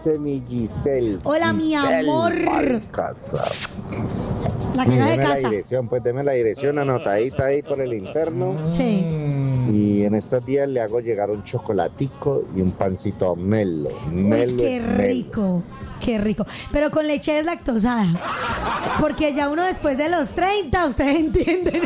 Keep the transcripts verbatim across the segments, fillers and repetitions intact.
dice mi Giselle. Hola, Giselle mi amor. Balcázar. La que no de Deme casa. la dirección, pues deme la dirección anotadita ahí por el interno. Sí. Y en estos días le hago llegar un chocolatico y un pancito melo. Melo Uy, qué es melo. rico, qué rico. Pero con leche deslactosada. Porque ya uno después de los treinta, ustedes entienden.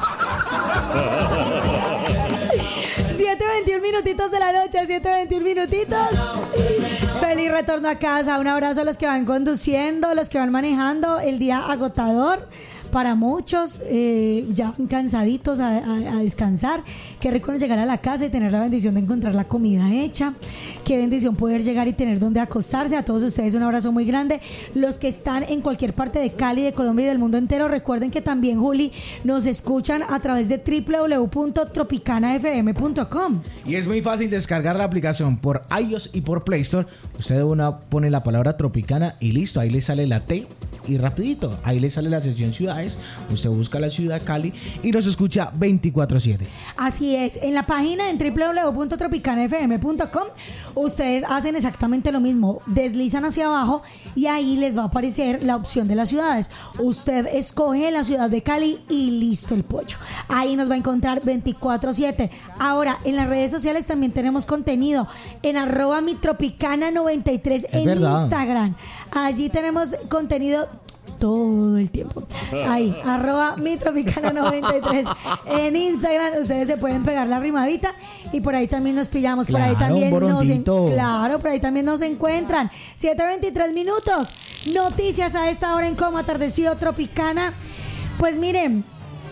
siete veintiún minutitos de la noche, siete veintiún minutitos. Feliz retorno a casa. Un abrazo a los que van conduciendo, los que van manejando. El día agotador para muchos, eh, ya cansaditos a, a, a descansar. Qué rico llegar a la casa y tener la bendición de encontrar la comida hecha. Qué bendición poder llegar y tener donde acostarse. A todos ustedes un abrazo muy grande. Los que están en cualquier parte de Cali, de Colombia y del mundo entero, recuerden que también, Juli, nos escuchan a través de doble u doble u doble u punto tropicana f m punto com. Y es muy fácil descargar la aplicación por iOS y por Play Store. Usted una pone la palabra Tropicana y listo, ahí le sale la T y rapidito, ahí le sale la sección ciudades. Usted busca la ciudad Cali y nos escucha veinticuatro siete. Así es, en la página en doble u doble u doble u punto tropicana f m punto com ustedes hacen exactamente lo mismo, deslizan hacia abajo y ahí les va a aparecer la opción de las ciudades. Usted escoge la ciudad de Cali y listo el pollo. Ahí nos va a encontrar veinticuatro siete. Ahora, en las redes sociales también tenemos contenido en arroba mi tropicana noventa y tres en verdad. Instagram. Allí tenemos contenido todo el tiempo. Ahí, arroba mi tropicana noventa y tres en Instagram. Ustedes se pueden pegar la rimadita y por ahí también nos pillamos. Por ahí Claro, también un nos en- borondito. Claro, por ahí también nos encuentran. siete veintitrés minutos. Noticias a esta hora en Como Atardeció Tropicana. Pues miren,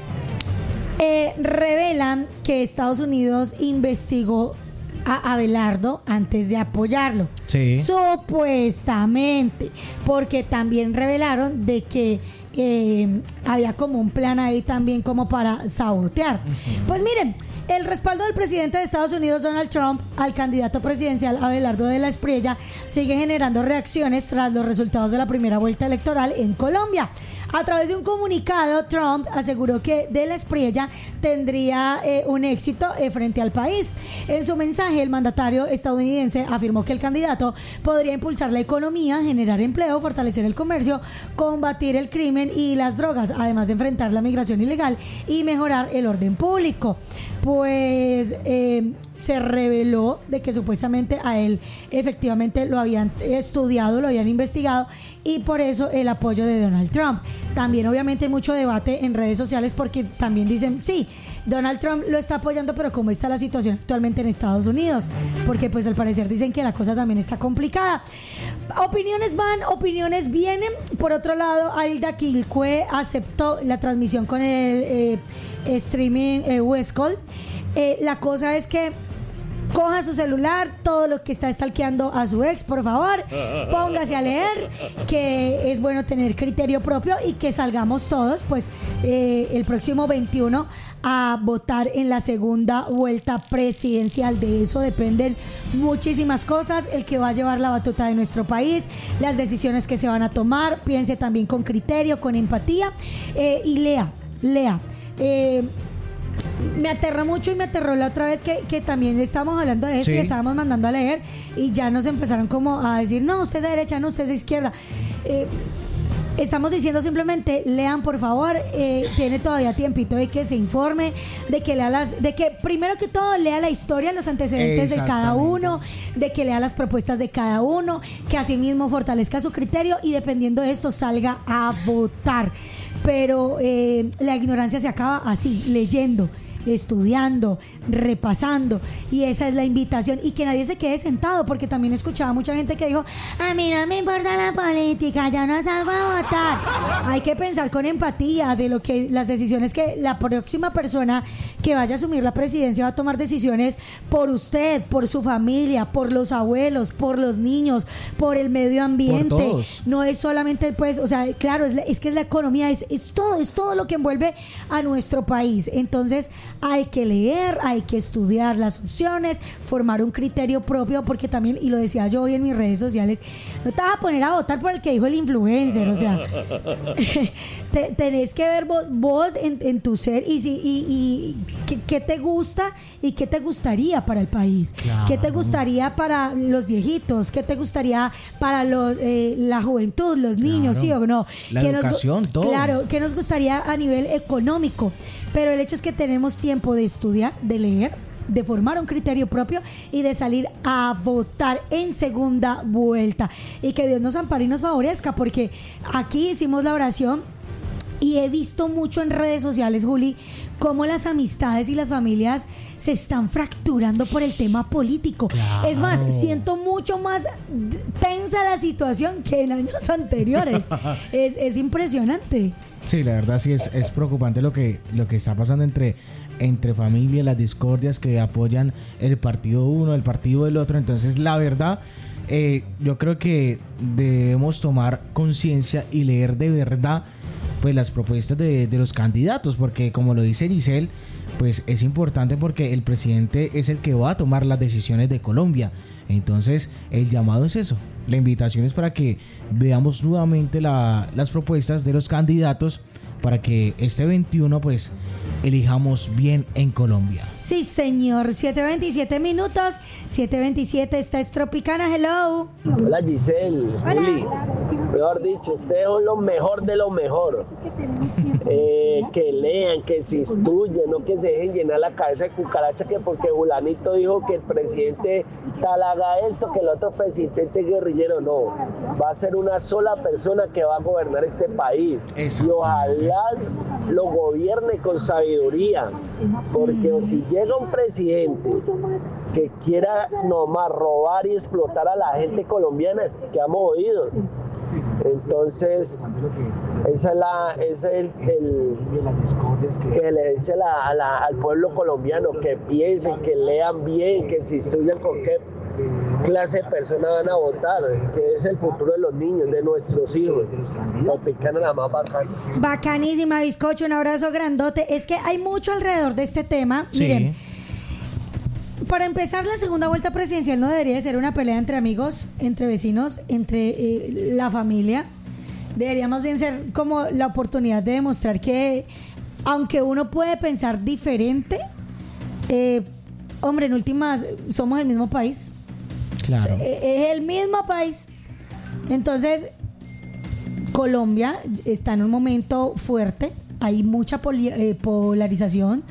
eh, revelan que Estados Unidos investigó a Abelardo antes de apoyarlo. Sí. Supuestamente, porque también revelaron de que eh, había como un plan ahí también como para sabotear. Uh-huh. Pues miren, el respaldo del presidente de Estados Unidos, Donald Trump, al candidato presidencial Abelardo de la Espriella sigue generando reacciones tras los resultados de la primera vuelta electoral en Colombia. A través de un comunicado, Trump aseguró que de la Espriella tendría eh, un éxito eh, frente al país. En su mensaje, el mandatario estadounidense afirmó que el candidato podría impulsar la economía, generar empleo, fortalecer el comercio, combatir el crimen y las drogas, además de enfrentar la migración ilegal y mejorar el orden público. Pues eh, se reveló de que supuestamente a él efectivamente lo habían estudiado, lo habían investigado y por eso el apoyo de Donald Trump. También obviamente hay mucho debate en redes sociales porque también dicen, sí, Donald Trump lo está apoyando, pero ¿cómo está la situación actualmente en Estados Unidos? Porque pues al parecer dicen que la cosa también está complicada. Opiniones van, opiniones vienen. Por otro lado, Ailda Quilcue aceptó la transmisión con el eh, streaming eh, Westcall. Eh, la cosa es que coja su celular, todo lo que está stalkeando a su ex, por favor, póngase a leer, que es bueno tener criterio propio y que salgamos todos, pues, eh, el próximo veintiuno a votar en la segunda vuelta presidencial. De eso dependen muchísimas cosas, el que va a llevar la batuta de nuestro país, las decisiones que se van a tomar. Piense también con criterio, con empatía, eh, y lea, lea. Eh, Me aterró mucho y me aterró la otra vez que, que también estábamos hablando de eso, sí, y estábamos mandando a leer y ya nos empezaron como a decir, no, usted es de derecha, no, usted es de izquierda. Eh, estamos diciendo simplemente, lean por favor, eh, tiene todavía tiempito de que se informe, de que lea las, de que primero que todo lea la historia, los antecedentes de cada uno, de que lea las propuestas de cada uno, que asimismo fortalezca su criterio y dependiendo de esto salga a votar. Pero eh, la ignorancia se acaba así, leyendo, estudiando, repasando, y esa es la invitación, y que nadie se quede sentado, porque también escuchaba mucha gente que dijo, a mí no me importa la política, ya no salgo a votar. Hay que pensar con empatía de lo que las decisiones que la próxima persona que vaya a asumir la presidencia va a tomar decisiones por usted, por su familia, por los abuelos, por los niños, por el medio ambiente. No es solamente, pues, o sea, claro, es, la, es que es la economía, es, es todo, es todo lo que envuelve a nuestro país. Entonces hay que leer, hay que estudiar las opciones, formar un criterio propio, porque también, y lo decía yo hoy en mis redes sociales, no te vas a poner a votar por el que dijo el influencer, o sea, te, tenés que ver vos, vos en, en tu ser y, si, y, y qué, qué te gusta y qué te gustaría para el país, claro. qué te gustaría para los viejitos, qué te gustaría para los, eh, la juventud, los niños, claro. ¿sí o no? La ¿Qué educación, nos, todo. Claro, qué nos gustaría a nivel económico, pero el hecho es que tenemos tiempo de estudiar, de leer, de formar un criterio propio y de salir a votar en segunda vuelta, y que Dios nos ampare y nos favorezca, porque aquí hicimos la oración y he visto mucho en redes sociales, Juli, cómo las amistades y las familias se están fracturando por el tema político. Claro. Es más, siento mucho más tensa la situación que en años anteriores. es, es impresionante. Sí, la verdad sí es, es preocupante lo que, lo que está pasando entre, entre familias, las discordias que apoyan el partido uno, el partido del otro. Entonces, la verdad, eh, yo creo que debemos tomar conciencia y leer de verdad pues las propuestas de, de los candidatos, porque como lo dice Giselle, pues es importante porque el presidente es el que va a tomar las decisiones de Colombia. Entonces el llamado es eso, la invitación es para que veamos nuevamente la, las propuestas de los candidatos para que este veintiuno pues elijamos bien en Colombia. Sí, señor. siete veintisiete minutos. siete veintisiete, esta es Tropicana. Hello. Hola, Giselle. Hola. Juli. Mejor dicho, ustedes son lo mejor de lo mejor. Eh, que lean, que se instruyan, no que se dejen llenar la cabeza de cucaracha que porque fulanito dijo que el presidente tal haga esto, que el otro presidente es guerrillero. No, va a ser una sola persona que va a gobernar este país. Y ojalá lo gobierne con sabiduría, porque si llega un presidente que quiera nomás robar y explotar a la gente colombiana, es que hemos oído. Entonces, esa es la, ese es el, el que le dice la, a la, al pueblo colombiano, que piensen, que lean bien, que se instruyan con qué clase de personas van a votar, que es el futuro de los niños, de nuestros hijos. Tropicana la más bacana. Bacanísima, bizcocho, un abrazo grandote. Es que hay mucho alrededor de este tema. Sí. Miren, para empezar, la segunda vuelta presidencial no debería de ser una pelea entre amigos, entre vecinos, entre eh, la familia. Debería más bien ser como la oportunidad de demostrar que, aunque uno puede pensar diferente, eh, hombre, en últimas, somos el mismo país. Claro. O sea, es el mismo país. Entonces, Colombia está en un momento fuerte. Hay mucha poli- eh, polarización.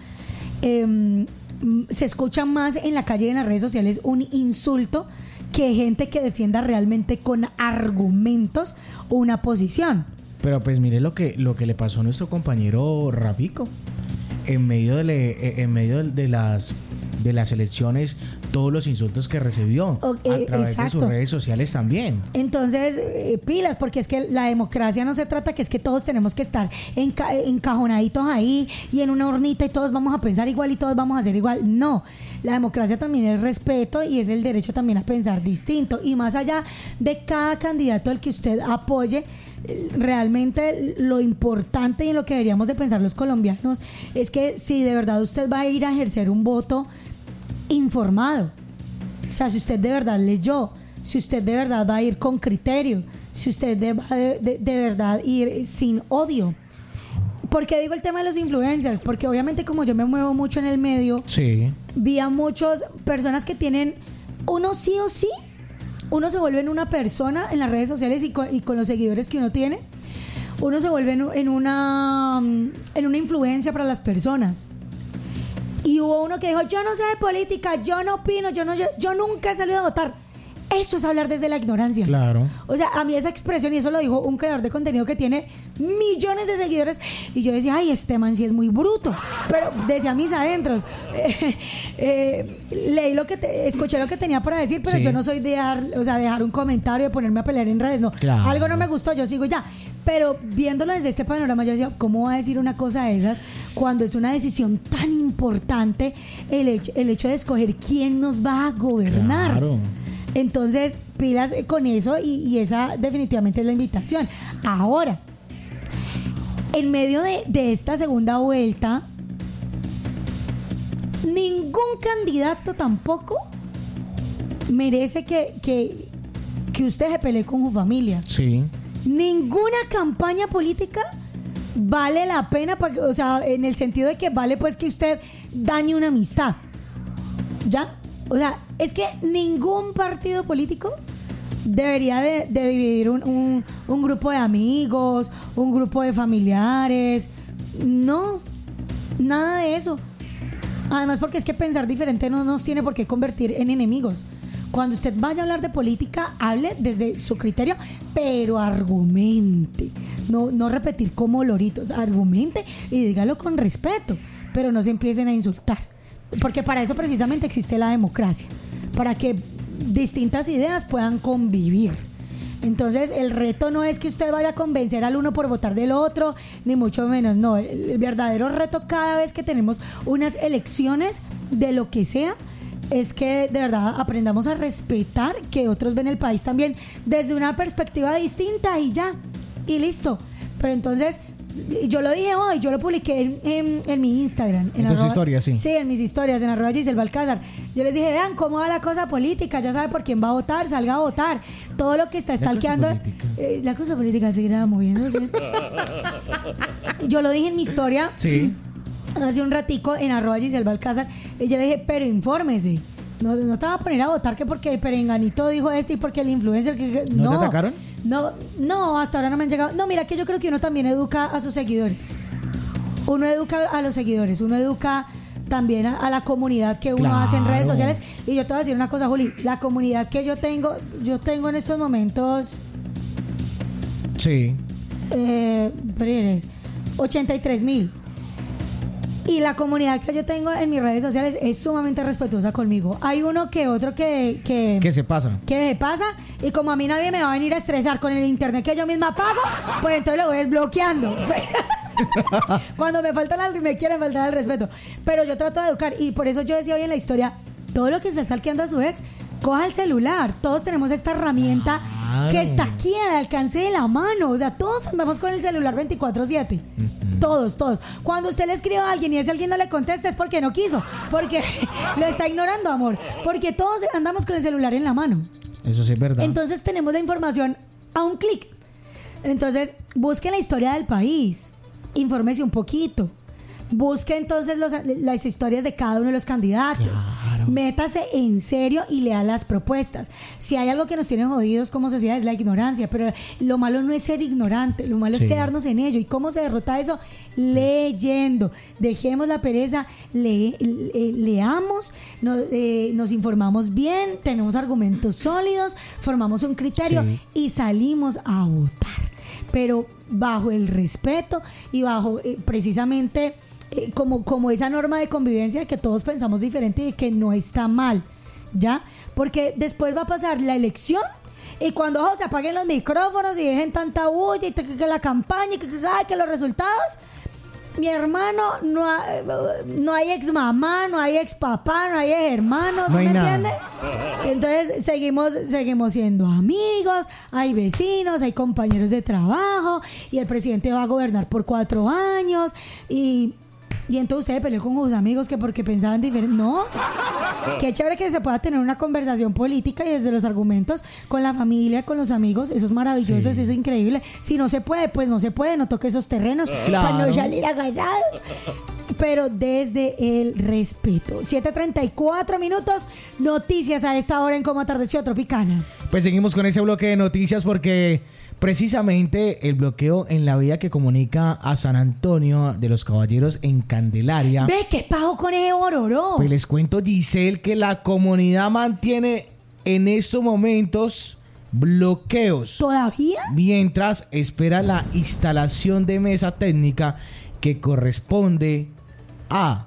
Eh, se escucha más en la calle y en las redes sociales un insulto que gente que defienda realmente con argumentos una posición. Pero pues mire lo que lo que le pasó a nuestro compañero Rafico en medio de le, en medio de las de las elecciones, todos los insultos que recibió O, eh, a través exacto. de sus redes sociales también. Entonces, eh, pilas, porque es que la democracia no se trata que es que todos tenemos que estar enca- encajonaditos ahí y en una hornita y todos vamos a pensar igual y todos vamos a hacer igual. No, la democracia también es respeto y es el derecho también a pensar distinto. Y más allá de cada candidato al que usted apoye, eh, realmente lo importante y en lo que deberíamos de pensar los colombianos es que si de verdad usted va a ir a ejercer un voto informado, o sea, si usted de verdad leyó, si usted de verdad va a ir con criterio, si usted de, de, de, de verdad ir sin odio. ¿Por qué digo el tema de los influencers? Porque obviamente como yo me muevo mucho en el medio, Sí. vi a muchas personas que tienen, uno sí o sí, uno se vuelve en una persona en las redes sociales y con, y con los seguidores que uno tiene, uno se vuelve en, en una en una influencia para las personas. Y hubo uno que dijo, yo no sé de política, yo no opino, yo no yo, yo nunca he salido a votar. Eso es hablar desde la ignorancia. Claro. O sea, a mí esa expresión, y eso lo dijo un creador de contenido que tiene millones de seguidores, y yo decía, ay, este man sí es muy bruto. Pero decía mis adentros, eh, eh, leí lo que te, escuché lo que tenía para decir, pero Sí. yo no soy de dejar, o sea, dejar un comentario, de ponerme a pelear en redes, no. Claro. Algo no me gustó, yo sigo ya. Pero viéndolo desde este panorama, yo decía, ¿cómo va a decir una cosa de esas cuando es una decisión tan importante el hecho, el hecho de escoger quién nos va a gobernar? Claro. Entonces, pilas con eso y, y esa definitivamente es la invitación. Ahora, en medio de, de esta segunda vuelta, ningún candidato tampoco merece que, que, que usted se pelee con su familia. Sí. Ninguna campaña política vale la pena, pa, o sea, en el sentido de que vale pues que usted dañe una amistad. ¿Ya? O sea, es que ningún partido político debería de, de dividir un, un, un grupo de amigos, un grupo de familiares. No, nada de eso. Además, porque es que pensar diferente no nos tiene por qué convertir en enemigos. Cuando usted vaya a hablar de política, hable desde su criterio, pero argumente. No, no repetir como loritos, argumente y dígalo con respeto, pero no se empiecen a insultar. Porque para eso precisamente existe la democracia, para que distintas ideas puedan convivir. Entonces el reto no es que usted vaya a convencer al uno por votar del otro, ni mucho menos, no. El, el verdadero reto cada vez que tenemos unas elecciones de lo que sea es que de verdad aprendamos a respetar que otros ven el país también desde una perspectiva distinta y ya, y listo. Pero entonces, yo lo dije hoy, yo lo publiqué en, en, en mi Instagram. En, en tus arroba, historias, sí. Sí, en mis historias, en arroba Giselle Balcázar. Yo les dije, vean cómo va la cosa política, ya sabe por quién va a votar, salga a votar. Todo lo que está stalkeando. La cosa política, eh, la cosa política seguirá moviéndose. Yo lo dije en mi historia. Sí. Hace un ratico en arroba Giselle Balcázar. Y yo le dije, pero infórmese. No, no te vas a poner a votar que porque el perenganito dijo esto y porque el influencer que, ¿No, no te atacaron? No, no, hasta ahora no me han llegado. No, mira que yo creo que uno también educa a sus seguidores. Uno educa a los seguidores, uno educa también a, a la comunidad que uno claro. hace en redes sociales. Y yo te voy a decir una cosa, Juli, la comunidad que yo tengo, yo tengo en estos momentos Sí. eh, ochenta y tres mil. Y la comunidad que yo tengo en mis redes sociales es sumamente respetuosa conmigo. Hay uno que otro que... Que, ¿Qué se pasa? Que se pasa. Y como a mí nadie me va a venir a estresar con el internet que yo misma pago, pues entonces lo voy desbloqueando. Cuando me falta la, me quieren faltar el respeto. Pero yo trato de educar. Y por eso yo decía hoy en la historia, todo lo que se está stalkeando a su ex, coja el celular. Todos tenemos esta herramienta claro. que está aquí al alcance de la mano. O sea, todos andamos con el celular veinticuatro siete. Uh-huh. Todos, todos. Cuando usted le escribe a alguien y ese alguien no le contesta es porque no quiso. Porque lo está ignorando, amor. Porque todos andamos con el celular en la mano. Eso sí es verdad. Entonces tenemos la información a un clic. Entonces, busque la historia del país. Infórmese un poquito. Busque entonces los, las historias de cada uno de los candidatos. Claro. Métase en serio y lea las propuestas. Si hay algo que nos tiene jodidos como sociedad es la ignorancia, pero lo malo no es ser ignorante, lo malo sí. es quedarnos en ello. ¿Y cómo se derrota eso? Leyendo. Dejemos la pereza, le, le, leamos, nos, eh, nos informamos bien, tenemos argumentos sólidos, formamos un criterio sí. y salimos a votar. Pero bajo el respeto y bajo eh, precisamente eh, como, como esa norma de convivencia de que todos pensamos diferente y que no está mal, ¿ya? Porque después va a pasar la elección y cuando oh, se apaguen los micrófonos y dejen tanta bulla y que, que la campaña y que, que, que los resultados, mi hermano, no hay, no hay ex mamá, no hay ex papá, no hay ex hermano, ¿sí no hay me nada. entiendes? Entonces seguimos, seguimos siendo amigos, hay vecinos, hay compañeros de trabajo y el presidente va a gobernar por cuatro años y... Y entonces usted peleó con sus amigos que porque pensaban diferente. No, qué chévere que se pueda tener una conversación política y desde los argumentos con la familia, con los amigos. Eso es maravilloso, sí. eso es increíble. Si no se puede, pues no se puede, no toque esos terrenos claro. para no salir agarrados. Pero desde el respeto. siete treinta y cuatro minutos, noticias a esta hora en Cómo Atardeció Tropicana. Pues seguimos con ese bloque de noticias porque... Precisamente el bloqueo en la vía que comunica a San Antonio de los Caballeros en Candelaria. ¿Ve qué pago con ese ororó? Pues les cuento, Giselle, que la comunidad mantiene en estos momentos bloqueos. ¿Todavía? Mientras espera la instalación de mesa técnica que corresponde a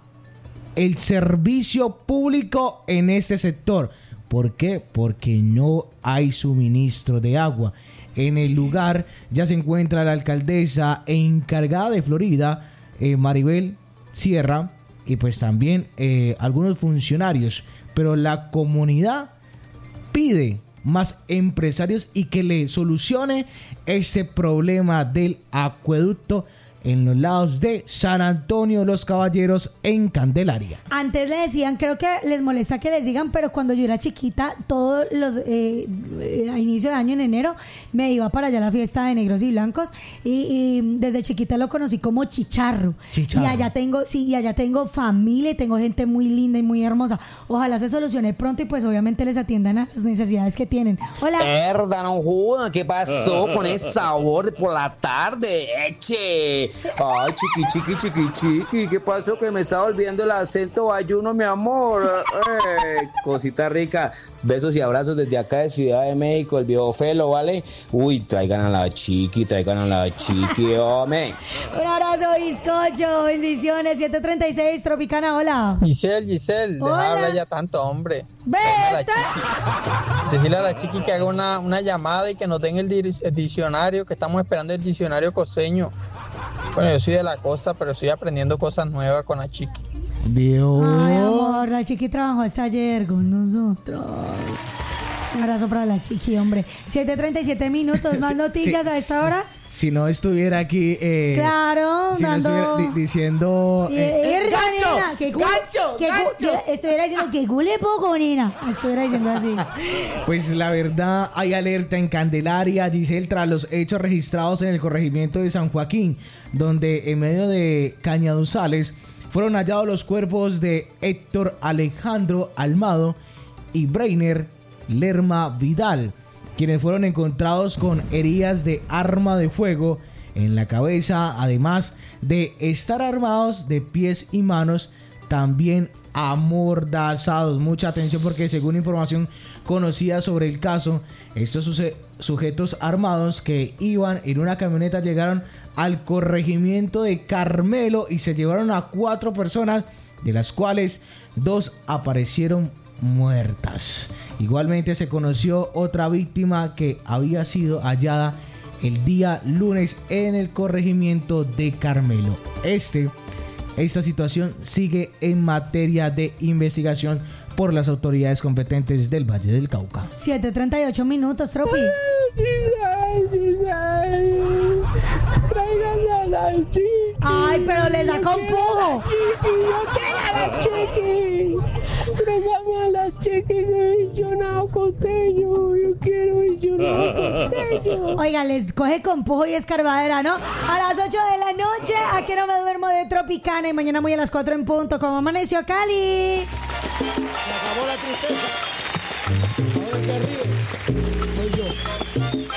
el servicio público en este sector. ¿Por qué? Porque no hay suministro de agua. En el lugar ya se encuentra la alcaldesa encargada de Florida, eh, Maribel Sierra, y pues también eh, algunos funcionarios. Pero la comunidad pide más empresarios y que le solucione ese problema del acueducto en los lados de San Antonio Los Caballeros en Candelaria. Antes le decían, creo que les molesta que les digan, pero cuando yo era chiquita, todos los eh, eh, a inicio de año, en enero, me iba para allá a la fiesta de negros y blancos y, y desde chiquita lo conocí como Chicharro. Chicharro. Y allá tengo, sí, y allá tengo familia y tengo gente muy linda y muy hermosa. Ojalá se solucione pronto y pues obviamente les atiendan a las necesidades que tienen. Hola. Herda, no jodan, ¿qué pasó con ese sabor de por la tarde? Eche. Ay, chiqui, chiqui, chiqui, chiqui, ¿qué pasó? Que me está volviendo el acento ayuno, mi amor. Eh, cosita rica. Besos y abrazos desde acá de Ciudad de México, el viejo Felo, ¿vale? Uy, traigan a la chiqui, traigan a la chiqui, hombre. Un abrazo, bizcocho, bendiciones. siete treinta y seis, Tropicana, hola. Giselle, Giselle, deja Hola. de hablar ya tanto, hombre. ¿Ves? Decirle a la chiqui que haga una, una llamada y que nos den el, dir- el diccionario, que estamos esperando el diccionario costeño. Bueno, yo soy de la costa, pero estoy aprendiendo cosas nuevas con la chiqui. Dios. Ay, amor, la chiqui trabajó hasta ayer con nosotros. Un abrazo para la chiqui, hombre. siete treinta y siete minutos, más noticias Sí, a esta hora. Si no estuviera aquí, eh, Claro, si no dando... estuviera di- diciendo, Y- eh, y- eh, gancho, nena, que gu- gancho, que gu- gancho. que estuviera diciendo que gule poco, nena. Estuviera diciendo así. Pues la verdad, hay alerta en Candelaria, Giselle, tras los hechos registrados en el corregimiento de San Joaquín, donde en medio de cañaduzales fueron hallados los cuerpos de Héctor Alejandro Almado y Breiner Lerma Vidal, quienes fueron encontrados con heridas de arma de fuego en la cabeza, además de estar armados de pies y manos, también amordazados. Mucha atención porque según información conocida sobre el caso, estos suje- sujetos armados que iban en una camioneta llegaron al corregimiento de Carmelo y se llevaron a cuatro personas, de las cuales dos aparecieron muertas. Igualmente se conoció otra víctima que había sido hallada el día lunes en el corregimiento de Carmelo. Este, esta situación sigue en materia de investigación por las autoridades competentes del Valle del Cauca. siete treinta y ocho minutos, Tropi. Traigan a la chiqui. Ay, pero les da con pujo. Yo quiero a la chiqui. Tráigame a la chiqui de visionado costeño. Yo quiero visionado costeño. Oiga, les coge con pujo y escarbadera, ¿no? A las ocho de la noche, ¿a qué no me duermo de Tropicana? Y mañana muy a las cuatro en punto. ¿Cómo amaneció Cali? Se acabó la tristeza. A ver qué ríe.